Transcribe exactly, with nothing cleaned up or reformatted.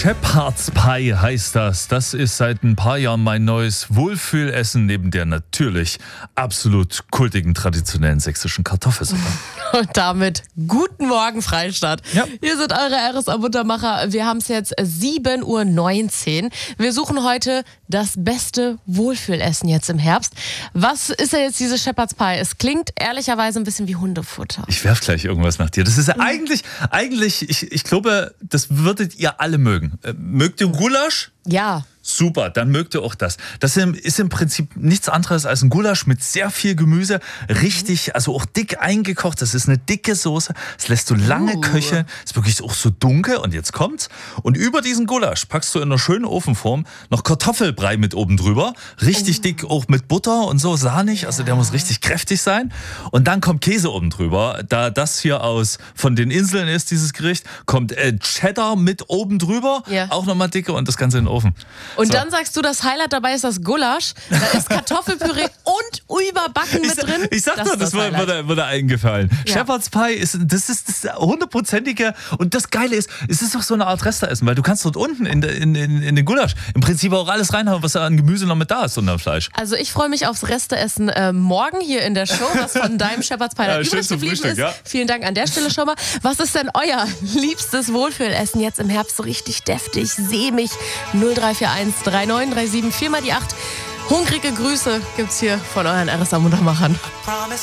Shepherd's Pie heißt das. Das ist seit ein paar Jahren mein neues Wohlfühlessen neben der natürlich absolut kultigen traditionellen sächsischen Kartoffelsuppe. Und damit guten Morgen, Freistadt. Ja. Hier sind eure R S A-Buttermacher. Wir haben es jetzt sieben Uhr neunzehn. Wir suchen heute das beste Wohlfühlessen jetzt im Herbst. Was ist ja jetzt diese Shepherd's Pie? Es klingt ehrlicherweise ein bisschen wie Hundefutter. Ich werf gleich irgendwas nach dir. Das ist ja eigentlich, eigentlich, ich, ich glaube, das würdet ihr alle mögen. Äh, mögt ihr Gulasch? Ja. Super, dann mögt ihr auch das. Das ist im Prinzip nichts anderes als ein Gulasch mit sehr viel Gemüse. Richtig, also auch dick eingekocht. Das ist eine dicke Soße. Das lässt du lange Uh. köcheln. Ist wirklich auch so dunkel. Und jetzt kommt's. Und über diesen Gulasch packst du in einer schönen Ofenform noch Kartoffelbrei mit oben drüber. Richtig Oh. dick, auch mit Butter und so, sahnig. Also der muss richtig kräftig sein. Und dann kommt Käse oben drüber. Da das hier aus von den Inseln ist, dieses Gericht, kommt äh, Cheddar mit oben drüber. Ja. Auch nochmal dicke und das Ganze in den Ofen. Und So. dann sagst du, das Highlight dabei ist das Gulasch. Da ist Kartoffelpüree und überbacken mit Ich, drin. ich sag Das doch, ist das, das wurde, Highlight. wurde, wurde eingefallen. Ja. Shepherd's Pie ist das ist das hundertprozentige und das Geile ist, es ist doch so eine Art Resteessen, weil du kannst dort unten in, in, in, in den Gulasch im Prinzip auch alles reinhauen, was da an Gemüse noch mit da ist und am Fleisch. Also ich freue mich aufs Resteessen äh, morgen hier in der Show, was von deinem Shepherd's Pie Ja, da schön übrig zum geblieben Frühstück, ist. ja. Vielen Dank an der Stelle schon mal. Was ist denn euer liebstes Wohlfühlessen jetzt im Herbst? So richtig deftig, sämig. null drei vier eins drei neun drei sieben vier mal die acht. Hungrige Grüße gibt's hier von euren R S A-Muttermachern.